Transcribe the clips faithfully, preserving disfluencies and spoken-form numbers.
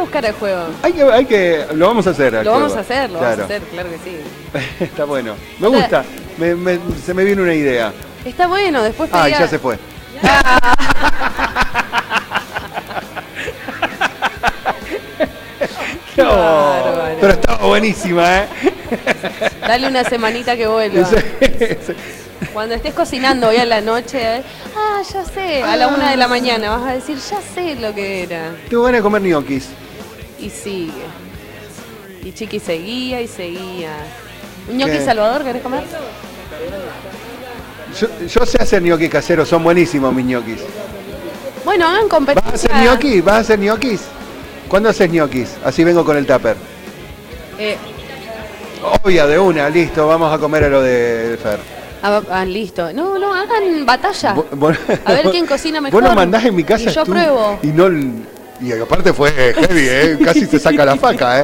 buscar el juego. Hay que, hay que, lo vamos a hacer. Lo vamos juego. a hacer, lo claro. vamos a hacer, claro que sí. Está bueno. Me gusta. Me, me, se me viene una idea. Está bueno, después Ay, pedía... ya se fue. No, Bárbaro. pero estaba buenísima, ¿eh? Dale una semanita que vuelva. Sí, sí. Cuando estés cocinando hoy a la noche, ¿eh? ah, ya sé, a la una de la mañana vas a decir, ya sé lo que era. Tengo ganas de comer ñoquis. Y sigue. Y Chiqui seguía y seguía. ¿Un ñoqui ¿Qué? Salvador querés comer? Yo, yo sé hacer ñoquis caseros, son buenísimos mis ñoquis. Bueno, hagan ¿Vas a competencia. hacer ñoquis? ¿Vas a hacer ñoquis? ¿Cuándo haces ñoquis? Así vengo con el tupper. Eh, Obvia, de una, listo, vamos a comer a lo de Fer. ah, ah, listo. No, no, hagan batalla. Vos- vos- A ver quién cocina mejor. Vos lo mandás en mi casa Y yo tú, pruebo. Y no... Y aparte fue heavy, ¿eh? Casi se saca la faca, ¿eh?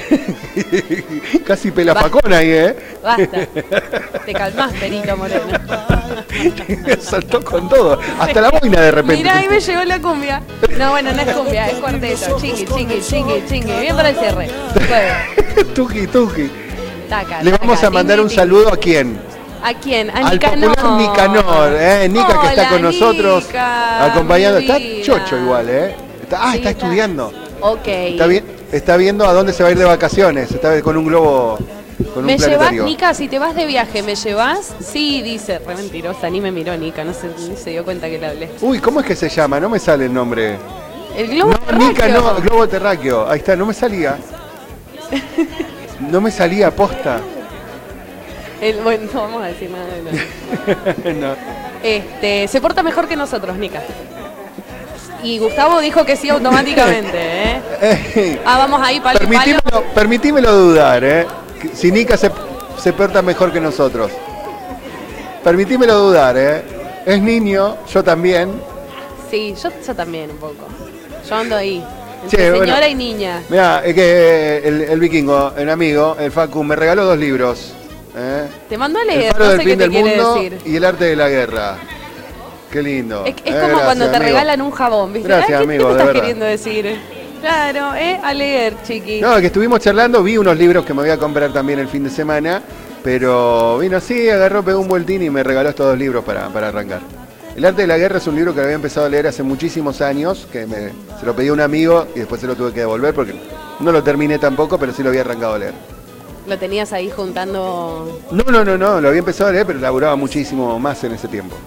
Casi pela facón ahí, ¿eh? Basta. Te calmás, Perito Moreno. Saltó con todo. Hasta la boina de repente. Mirá, ahí me llegó la cumbia. No, bueno, no es cumbia, es cuarteto. Chingui, chingui, chingui, chingui. Bien para el cierre. Juego. Tuki, tuki. Taca, Le taca, vamos a mandar tingui, un tingui. saludo a quién. ¿A quién? A Al Nicanor. popular Nicanor, ¿eh? Nica que está Hola, con nosotros Nica, acompañando. mi Está vida. chocho igual, ¿eh? Está- ah, Sí, está está. estudiando. Ok. Está, bien, está viendo a dónde se va a ir de vacaciones. Está con un globo, con un ¿Me llevas, planetario. Nica, si te vas de viaje, ¿me llevas? Sí, dice, re mentirosa, ni me miró Nica, no se, ni se dio cuenta que le hablé. Uy, ¿cómo es que se llama? No me sale el nombre. El globo No, terráqueo. Nica, no, globo terráqueo. Ahí está, no me salía. No me salía posta. El- bueno, no vamos a decir nada de nada. No. Este, se porta mejor que nosotros, Nica. Y Gustavo dijo que sí automáticamente, ¿eh? Eh, Ah, vamos ahí, palo y palo. permitímelo, permitímelo dudar, ¿eh? Que Si Nica se, se porta mejor que nosotros. Permitímelo dudar, ¿eh? Es niño, yo también. Sí, yo, yo también un poco. Yo ando ahí. Che, Entre bueno. señora y niña. Mirá, es que el, el vikingo, el amigo, el Facu, me regaló dos libros. ¿eh? Te mandó a El leer, faro no del sé qué fin te del quiere mundo decir. y el arte de la guerra. Qué lindo. Es, es Eh, como cuando gracias, te amigo. regalan un jabón, ¿viste? Gracias, Ay, ¿qué, amigo, ¿qué de te estás verdad. queriendo decir? Claro, ¿eh? A leer, chiqui. No, que estuvimos charlando, vi unos libros que me voy a comprar también el fin de semana, pero vino así, agarró, pegó un vueltín y me regaló estos dos libros para, para arrancar. El arte de la guerra es un libro que había empezado a leer hace muchísimos años, que me, se lo pedí a un amigo y después se lo tuve que devolver porque no lo terminé tampoco, pero sí lo había arrancado a leer. Lo tenías ahí juntando. No, no, no, no, lo había empezado a leer, pero laburaba muchísimo más en ese tiempo.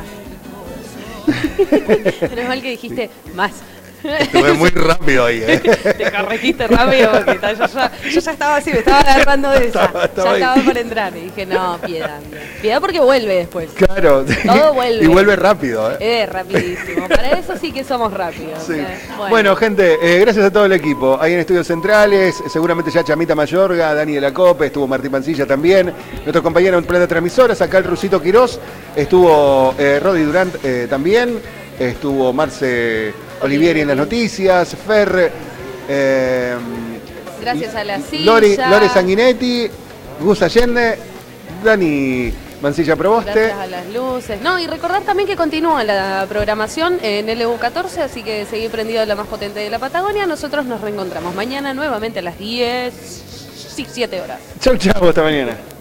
Menos mal que dijiste más. Estuve muy rápido ahí, ¿eh? Te corregiste rápido porque ta- yo, ya, yo ya estaba así, me estaba agarrando de esa. Estaba- estaba ya ahí. estaba por entrar y dije, no, piedad. Piedad porque vuelve después. Claro. Todo vuelve. Y vuelve rápido, ¿eh? Eh, rapidísimo. Para eso sí que somos rápidos. Sí. eh. Bueno. gente, eh, gracias a todo el equipo. Ahí en Estudios Centrales, seguramente ya Chamita Mayorga, Dani de la Cope, estuvo Martín Pancilla también. Nuestro compañero en Plata Transmisoras, acá el Rusito Quirós, estuvo eh, Rodi Durant eh, también, estuvo Marce Olivieri en las noticias, Fer, eh, Gracias a la silla. Lori, Lore Sanguinetti, Gus Allende, Dani Mancilla Proboste. Gracias a las luces. No, y recordar también que continúa la programación en L U catorce, así que seguí prendido a la más potente de la Patagonia. Nosotros nos reencontramos mañana nuevamente a las diez, sí, siete horas. Chau, chau, hasta mañana.